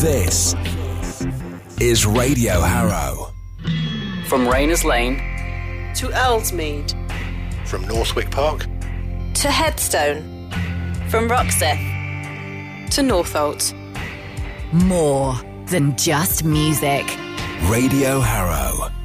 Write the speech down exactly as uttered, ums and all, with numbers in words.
This is Radio Harrow. From Rayners Lane to Earlsmead. From Northwick Park to Headstone. From Roxeth to Northolt. More than just music. Radio Harrow.